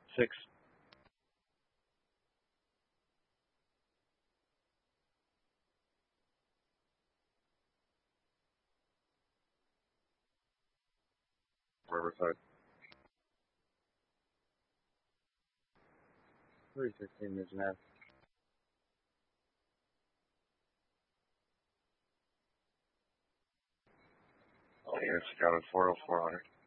6. Riverside. 316 minutes and a half. Oh, yeah, it's accounted 40400.